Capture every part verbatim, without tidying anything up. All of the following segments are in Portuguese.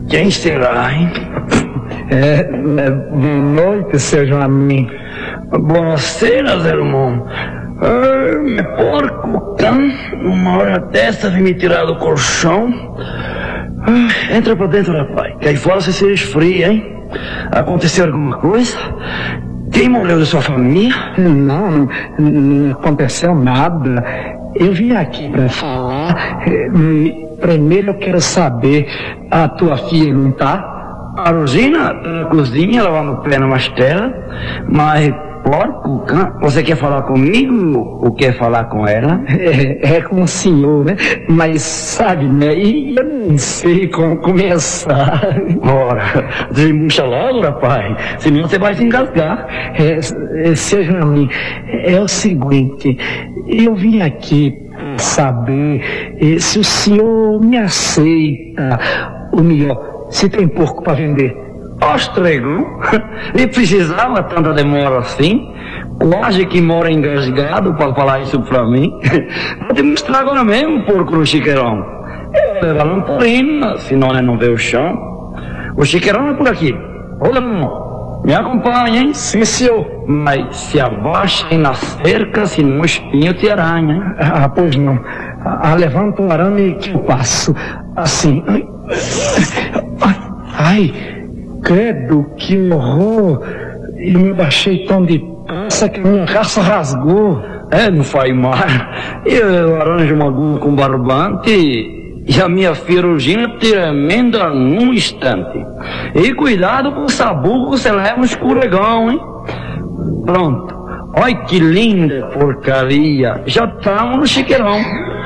Quem será, hein? É, é, boa noite, seu Joanim. Buonasera, Zé irmão. Ah, porco cão, uma hora dessa vem me tirar do colchão. Ah, entra pra dentro, rapaz, que aí fora você se esfria, hein? Aconteceu alguma coisa? Quem morreu da sua família? Não, não, não aconteceu nada. Eu vim aqui pra falar. Primeiro eu quero saber, a tua filha não tá? A Rosina tá na cozinha, lavando o pé na mastela, mas porco, você quer falar comigo ou quer falar com ela? É, é com o senhor, né? Mas sabe, né? E eu não sei como começar. Ora, desmucha logo, rapaz, senão você vai se engasgar. É, é, seu Joanim, é o seguinte, eu vim aqui saber eh, se o senhor me aceita, ou melhor, se tem porco para vender. Ostrego, e precisava tanta demora assim? Quase que mora engasgado para falar isso pra mim. Vou te mostrar agora mesmo, porco no chiqueirão. Eu levo a lamparina, senão ele não vê o chão. O chiqueirão é por aqui. Olha, me acompanha, hein? Sim, senhor. Mas se abaixa aí na cerca, senão o espinho te arranha. Ah, pois não. Ah, levanta o arame que eu passo. Assim. Ai, ai, credo, que horror. Eu me baixei tão depressa que minha calça rasgou. É, não faz mal. Eu arranjo uma agulha com barbante e a minha ferrugina tremenda num instante. E cuidado com o sabugo, você leva um escorregão, hein? Pronto. Olha que linda porcaria. Já estamos no chiqueirão.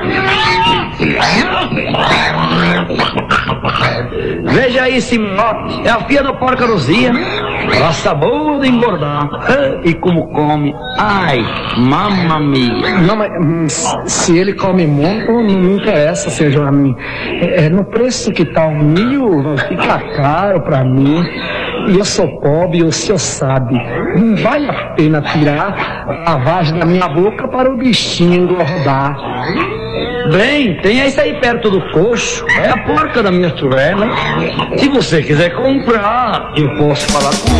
Veja aí esse mote. É a filha da porca Rosia. Raça boa de engordar. E como come. Ai, mamma mia. Não, mas se ele come muito, não me interessa, seu Joanim. É, no preço que tá o milho, fica caro pra mim. E eu sou pobre, o senhor sabe. Não vale a pena tirar a lavagem da minha boca para o bichinho engordar. Bem, tem esse aí perto do coxo. É a porca da minha turela. Se você quiser comprar, eu posso falar com